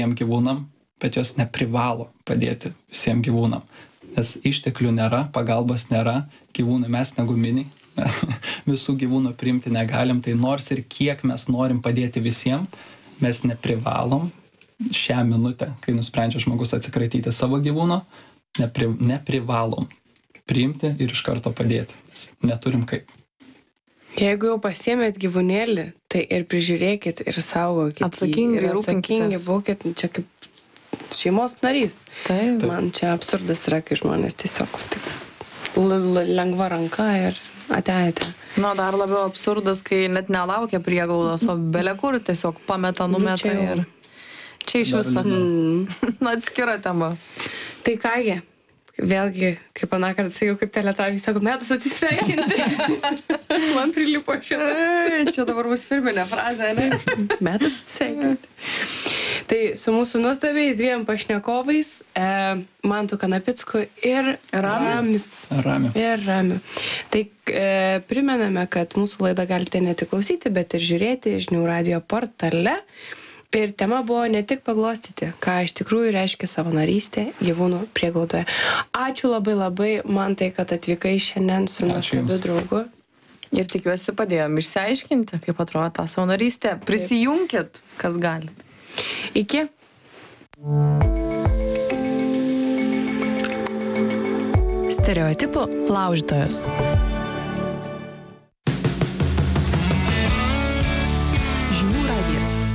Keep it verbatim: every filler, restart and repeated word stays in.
visiems gyvūnam, bet jos neprivalo padėti visiems gyvūnam. Nes išteklių nėra, pagalbos nėra, gyvūnai mes neguminiai, mes visų gyvūnų priimti negalim, tai nors ir kiek mes norim padėti visiems, mes neprivalom šią minutę, kai nusprendžia žmogus atsikratyti savo gyvūno, nepri, neprivalom priimti ir iš karto padėti, nes neturim kaip. Jeigu jau pasiėmėt gyvūnėlį, tai ir prižiūrėkit ir saugokit. Atsakingai jį, ir atsakingai būkit, čia kaip šeimos narys. Taip. Man čia absurdas yra, kai žmonės tiesiog taip lengva ranka ir ateitė. Nu, dar labiau absurdas, kai net nelaukia prieglaudos, o belekur tiesiog pameta, numeta Nu, čia jau. ir čia iš viso. Mm. Nu, atskira tema. Tai kągi, vėlgi, kaip anąkart sakiau, kaip teletavį, sako, metas atsisveikinti. Man prilipo šitas. Čia dabar bus firminė frazė, ne? Metas atsisveikinti. Tai su mūsų nuostabiais dviem pašnekovais, e, Mantu Kanapicku ir Ramis. Ramiu. Ir Ramiu. Tai e, primename, kad mūsų laidą galite ne tik klausyti, bet ir žiūrėti Žinių radijo portale. Ir tema buvo ne tik paglostyti, ką iš tikrųjų reiškia savanorystė gyvūnų prieglaudoje. Ačiū labai labai, Mantai, kad atvykai šiandien su nuostabiu draugu. Ir tikiuosi padėjom išsiaiškinti, kaip atrodo ta savanorystė. Prisijunkit, kas galit. Iki. Stereotipų laužytojas.